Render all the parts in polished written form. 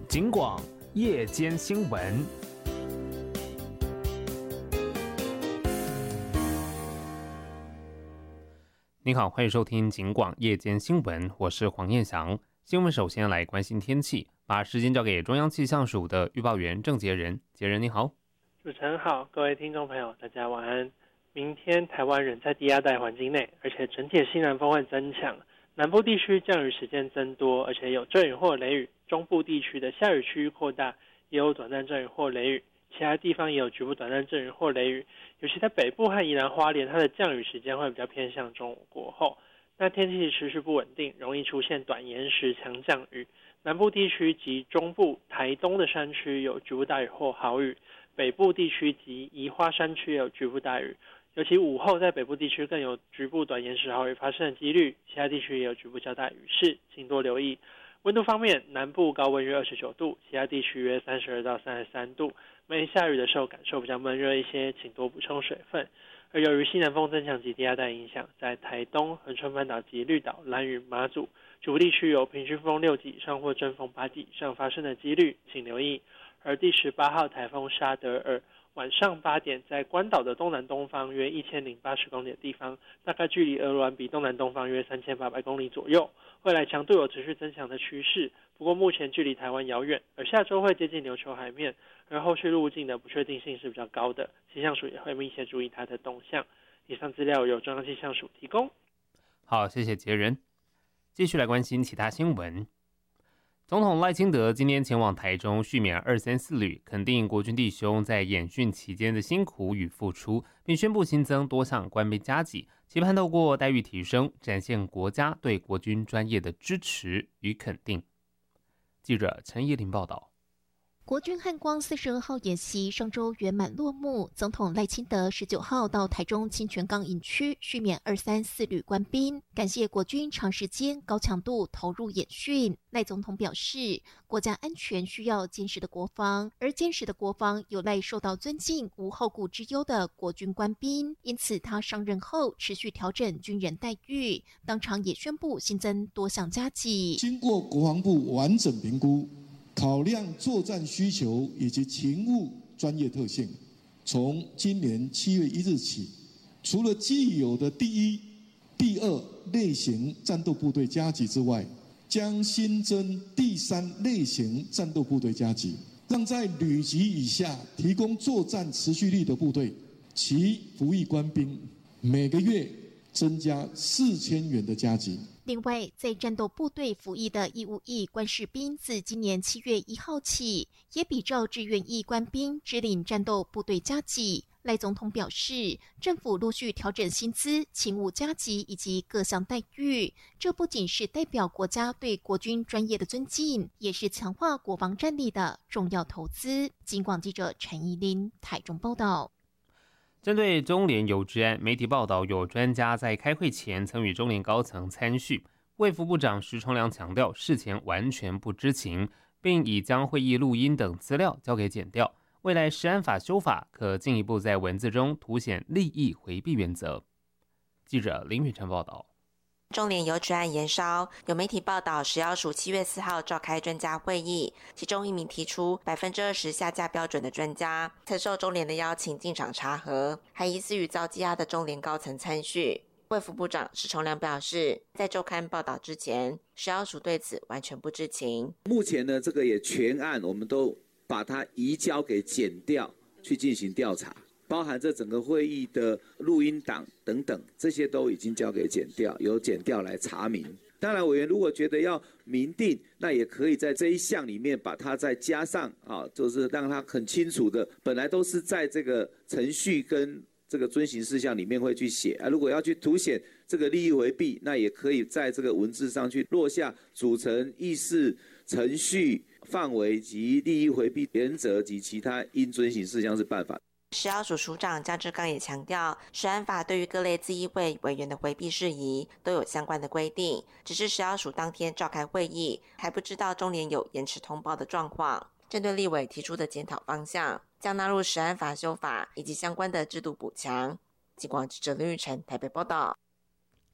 警广夜间新闻。您好，欢迎收听警广夜间新闻，我是黄彦翔。新闻首先来关心天气，把时间交给中央气象署的预报员郑杰仁。杰仁你好。 主持人好，各位听众朋友大家晚安。明天台湾仍在低压带环境内，而且整体的西南风会增强，南部地区降雨时间增多，而且有阵雨或雷雨，中部地区的下雨区域扩大，也有短暂阵雨或雷雨，其他地方也有局部短暂阵雨或雷雨，尤其在北部和宜兰花莲，它的降雨时间会比较偏向中午过后。那天气持续不稳定，容易出现短延时强降雨，南部地区及中部、台东的山区有局部大雨或豪雨，北部地区及宜花山区有局部大雨，尤其午后在北部地区更有局部短延时豪雨发生的几率，其他地区也有局部较大雨势，请多留意。温度方面，南部高温约29度，其他地区约32到33度。没下雨的时候感受比较闷热一些，请多补充水分。而由于西南风增强及低压带影响，在台东、恒春半岛及绿岛、兰屿、马祖局部地区有平均风6级以上或阵风8级以上发生的几率，请留意。而第18号台风沙德尔晚上8点在关岛的东南东方约1080公里的地方，大概距离鹅銮鼻东南东方约3800公里左右，未来强度有持续增强的趋势，不过目前距离台湾遥远，而下周会接近琉球海面，而后续路径的不确定性是比较高的，气象署也会密切注意它的动向。以上资料由中央气象署提供。 好，谢谢杰仁。继续来关心其他新闻。总统赖清德今天前往台中续勉234旅，肯定国军弟兄在演训期间的辛苦与付出，并宣布新增多项官兵加给，期盼透过待遇提升，展现国家对国军专业的支持与肯定。记者陈怡玲报道。 国军汉光42号演习上周圆满落幕，总统赖清德19号到台中清泉岗营区续勉234旅官兵，感谢国军长时间高强度投入演训。赖总统表示，国家安全需要坚实的国防，而坚实的国防有赖受到尊敬、无后顾之忧的国军官兵，因此他上任后持续调整军人待遇，当场也宣布新增多项加给。 经过国防部完整评估，考量作战需求以及勤务专业特性，从今年7月1日起，除了既有的第1、第2类型战斗部队加给之外，将新增第3类型战斗部队加给，让在旅级以下提供作战持续力的部队，其服役官兵每个月增加4000元的加给。 另外，在战斗部队服役的义务役官士兵，自今年7月1号起，也比照志愿役官兵支领战斗部队加给。赖总统表示，政府陆续调整薪资、勤务加给以及各项待遇，这不仅是代表国家对国军专业的尊敬，也是强化国防战力的重要投资。警广记者陈怡琳台中报道。 针对中联邮治案，媒体报道有专家在开会前曾与中联高层参叙，卫福部长徐崇良强调事前完全不知情，并已将会议录音等资料交给检调。未来食安法修法可进一步在文字中凸显利益回避原则。记者林宇辰报道。 中联邮治案延烧，有媒体报道，食药署7月4号召开专家会议，其中一名提出20%下架标准的专家，曾受中联的邀请进场查核，还疑似与遭羁押的中联高层参叙。卫福部长石崇良表示，在周刊报道之前，食药署对此完全不知情。 目前呢，这个也全案我们都把它移交给检调去进行调查。包含这整个会议的录音档等等，这些都已经交给检调，由检调来查明。当然，委员如果觉得要明定，那也可以在这一项里面把它再加上就是让它很清楚的，本来都是在这个程序跟这个遵行事项里面会去写如果要去凸显这个利益回避，那也可以在这个文字上去落下组成、议事、程序、范围及利益回避原则及其他应遵行事项是办法。 食药署署长江志刚也强调，食安法对于各类自议会委员的回避事宜都有相关的规定，只是食药署当天召开会议，还不知道中联有延迟通报的状况。针对立委提出的检讨方向，将纳入食安法修法以及相关的制度补强。警广记者林玉成台北报道。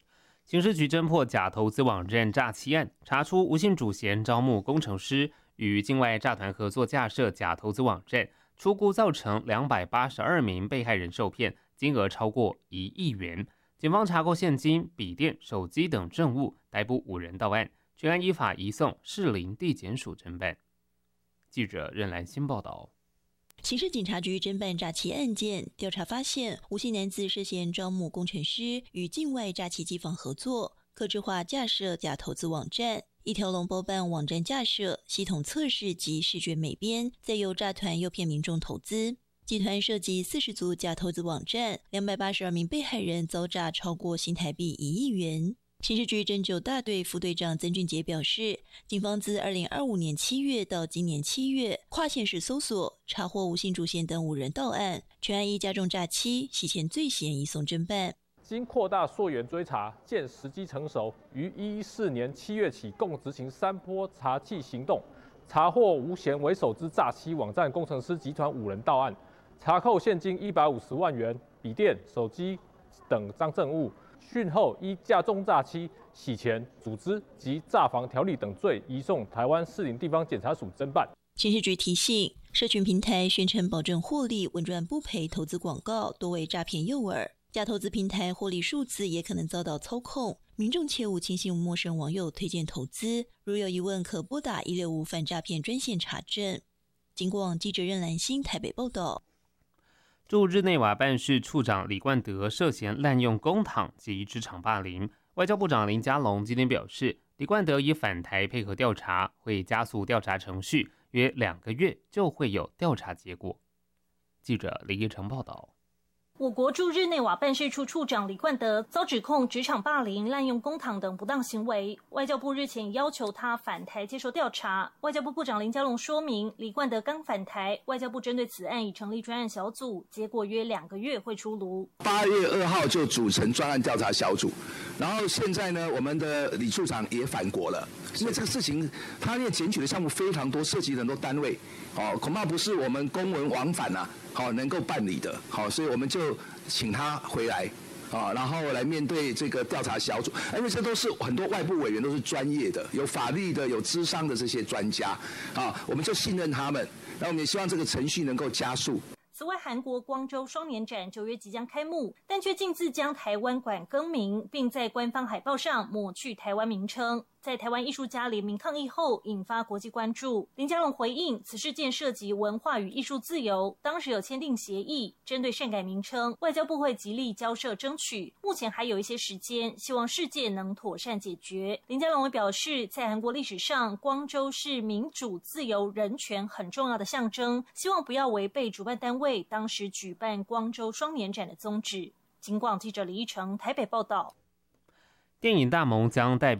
刑事局侦破假投资网站诈欺案，查出吴姓主嫌招募工程师与境外诈团合作架设假投资网站，初估造成282名被害人受骗，金额超过1亿元。警方查获现金、笔电、手机等证物，逮捕5人到案，全案依法移送士林地检署侦办。记者任兰新报道。 刑事警察局侦办诈欺案件，调查发现吴姓男子涉嫌招募工程师与境外诈欺机房合作，客制化架设假投资网站，一条龙包办网站架设、系统测试及视觉美编，再由诈团诱骗民众投资。集团涉及40组假投资网站，282名被害人遭诈超过新台币1亿元。刑事局侦9大队副队长曾俊杰表示，警方自2025年7月到今年7月，跨县市搜索，查获吴姓主嫌等5人到案，全案依加重诈欺、洗钱罪嫌移送侦办。 经扩大溯源追查，见时机成熟，于114年7月起共执行3波查缉行动，查获吴嫌为首之诈欺网站工程师集团5人到案，查扣现金150万元、笔电、手机等赃证物。讯后依加重诈欺、洗钱、组织及诈防条例等罪移送台湾士林地方检察署侦办。 刑事局提醒，社群平台宣称保证获利、稳赚不赔投资广告多为诈骗诱饵，假投资平台获利数字也可能遭到操控，民众切勿轻信陌生网友推荐投资，如有疑问可拨打165反诈骗专线查证。警广记者任兰心台北报道。 驻日内瓦办事处长李冠德涉嫌滥用公帑及职场霸凌，外交部长林佳龙今天表示，李冠德已返台配合调查，会加速调查程序，约2个月就会有调查结果。记者李义成报道。 我国驻日内瓦办事处处长李冠德遭指控职场霸凌、滥用公帑等不当行为，外交部日前要求他返台接受调查。外交部部长林佳龙说明，李冠德刚返台，外交部针对此案已成立专案小组，结果约2个月会出炉。 8月2号就组成专案调查小组，然后现在呢，我们的李处长也返国了，因为这个事情他因为检举的项目非常多，涉及很多单位，恐怕不是我们公文往返能够办理的，所以我们就请他回来，然后来面对这个调查小组，因为这都是很多外部委员都是专业的，有法律的、有諮商的这些专家，我们就信任他们，然后我们也希望这个程序能够加速。 此外，韩国光州双年展9月即将开幕，但却径自将台湾馆更名，并在官方海报上抹去台湾名称。在台湾艺术家联名抗议后，引发国际关注。林佳龙回应，此事件涉及文化与艺术自由，当时有签订协议，针对擅改名称，外交部会极力交涉争取。目前还有一些时间，希望事件能妥善解决。林佳龙也表示，在韩国历史上，光州是民主、自由、人权很重要的象征，希望不要违背主办单位当时举办光州双年展的宗旨。警广记者李义成台北报道。 电影大盟将代